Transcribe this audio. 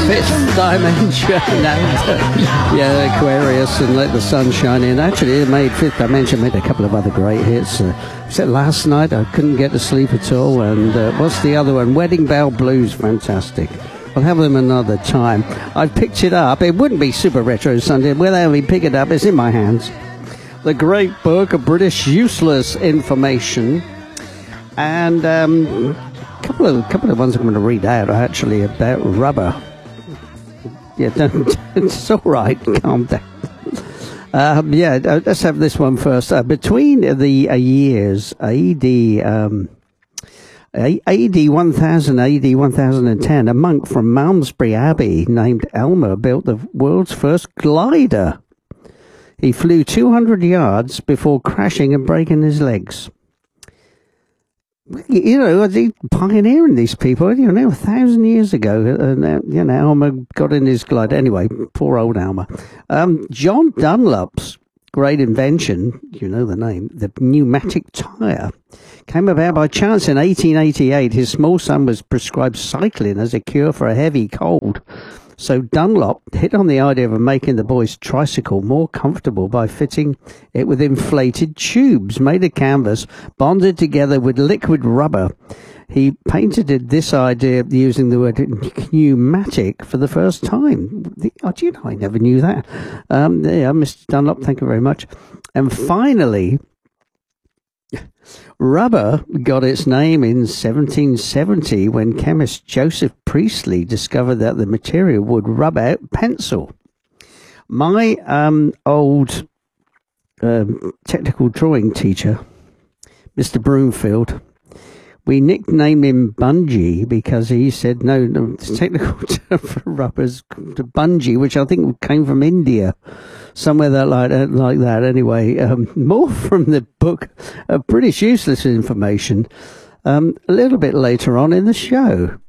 fifth dimension and yeah, Aquarius and Let the Sun Shine In. Actually, it made Fifth Dimension, made a couple of other great hits. Except last night I couldn't get to sleep at all. And what's the other one? Wedding Bell Blues, fantastic. I'll have them another time. I've picked it up. It wouldn't be Super Retro Sunday without me pick it up. It's in my hands. The Great Book of British Useless Information. And a couple of ones I'm going to read out are actually about rubber. Yeah, it's all right. Calm down. Let's have this one first. Between the years AD 1000, AD 1010, a monk from Malmesbury Abbey named Elmer built the world's first glider. He flew 200 yards before crashing and breaking his legs. You know, pioneering these people, 1,000 years ago, Elmer got in his glider. Anyway, poor old Elmer. John Dunlop's great invention, you know the name, the pneumatic tyre, came about by chance in 1888. His small son was prescribed cycling as a cure for a heavy cold. So Dunlop hit on the idea of making the boy's tricycle more comfortable by fitting it with inflated tubes made of canvas, bonded together with liquid rubber. He patented this idea using the word pneumatic for the first time. Do you know, I never knew that. Mr. Dunlop, thank you very much. And finally, rubber got its name in 1770 when chemist Joseph Priestley discovered that the material would rub out pencil. My old technical drawing teacher, Mr. Broomfield, we nicknamed him Bungee because he said, no, the technical term for rubber is bungee, which I think came from India, somewhere like that. Anyway, more from the book of British Useless Information a little bit later on in the show.